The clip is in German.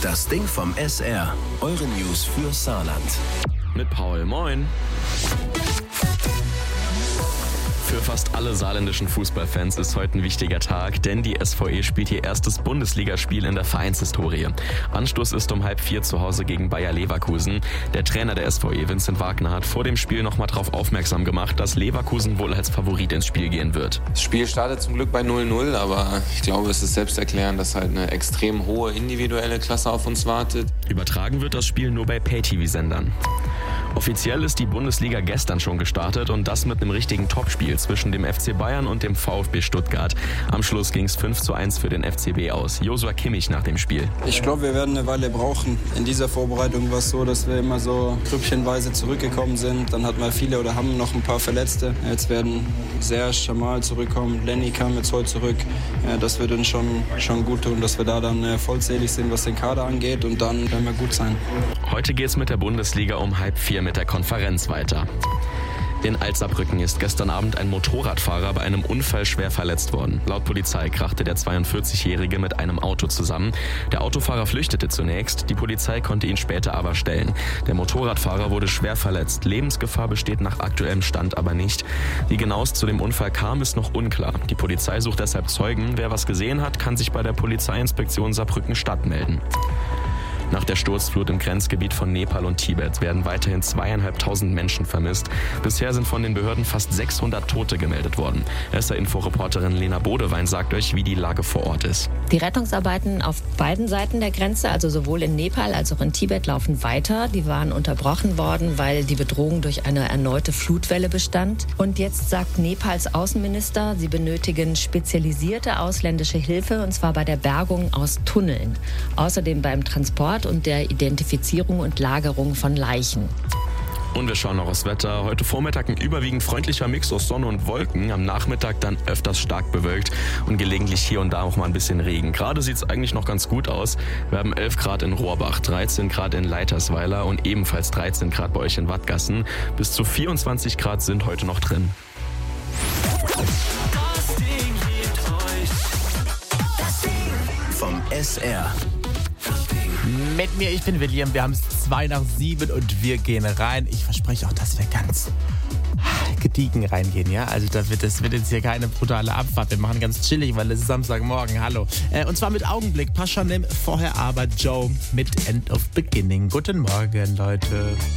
Das Ding vom SR. Eure News für Saarland. Mit Paul, moin. Für fast alle saarländischen Fußballfans ist heute ein wichtiger Tag, denn die SVE spielt ihr erstes Bundesligaspiel in der Vereinshistorie. Anstoß ist um 3:30 zu Hause gegen Bayer Leverkusen. Der Trainer der SVE, Vincent Wagner, hat vor dem Spiel nochmal darauf aufmerksam gemacht, dass Leverkusen wohl als Favorit ins Spiel gehen wird. Das Spiel startet zum Glück bei 0-0, aber ich glaube, es ist selbsterklärend, dass halt eine extrem hohe individuelle Klasse auf uns wartet. Übertragen wird das Spiel nur bei Pay-TV-Sendern. Offiziell ist die Bundesliga gestern schon gestartet und das mit einem richtigen Topspiel zwischen dem FC Bayern und dem VfB Stuttgart. Am Schluss ging es 5:1 für den FCB aus. Joshua Kimmich nach dem Spiel. Ich glaube, wir werden eine Weile brauchen. In dieser Vorbereitung war es so, dass wir immer so grüppchenweise zurückgekommen sind. Dann hatten wir viele oder haben noch ein paar Verletzte. Jetzt werden Serge, Jamal zurückkommen. Lenny kam jetzt heute zurück. Das wird uns schon gut tun, dass wir da dann vollzählig sind, was den Kader angeht. Und dann werden wir gut sein. Heute geht es mit der Bundesliga um 3:30 mit der Konferenz weiter. In Altsaarbrücken ist gestern Abend ein Motorradfahrer bei einem Unfall schwer verletzt worden. Laut Polizei krachte der 42-Jährige mit einem Auto zusammen. Der Autofahrer flüchtete zunächst, die Polizei konnte ihn später aber stellen. Der Motorradfahrer wurde schwer verletzt. Lebensgefahr besteht nach aktuellem Stand aber nicht. Wie genau es zu dem Unfall kam, ist noch unklar. Die Polizei sucht deshalb Zeugen. Wer was gesehen hat, kann sich bei der Polizeiinspektion Saarbrücken-Stadt melden. Nach der Sturzflut im Grenzgebiet von Nepal und Tibet werden weiterhin 2.500 Menschen vermisst. Bisher sind von den Behörden fast 600 Tote gemeldet worden. SR-Info-Reporterin Lena Bodewein sagt euch, wie die Lage vor Ort ist. Die Rettungsarbeiten auf beiden Seiten der Grenze, also sowohl in Nepal als auch in Tibet, laufen weiter. Die waren unterbrochen worden, weil die Bedrohung durch eine erneute Flutwelle bestand. Und jetzt sagt Nepals Außenminister, sie benötigen spezialisierte ausländische Hilfe, und zwar bei der Bergung aus Tunneln. Außerdem beim Transport und der Identifizierung und Lagerung von Leichen. Und wir schauen noch aufs Wetter. Heute Vormittag ein überwiegend freundlicher Mix aus Sonne und Wolken. Am Nachmittag dann öfters stark bewölkt und gelegentlich hier und da auch mal ein bisschen Regen. Gerade sieht es eigentlich noch ganz gut aus. Wir haben 11 Grad in Rohrbach, 13 Grad in Leitersweiler und ebenfalls 13 Grad bei euch in Wattgassen. Bis zu 24 Grad sind heute noch drin. Vom SR. Mit mir, ich bin William, wir haben es 6:02 und wir gehen rein. Ich verspreche auch, dass wir ganz gediegen reingehen, ja? Also das wird jetzt hier keine brutale Abfahrt. Wir machen ganz chillig, weil es ist Samstagmorgen, hallo. Und zwar mit Augenblick, Paschanim, vorher aber Joe mit End of Beginning. Guten Morgen, Leute.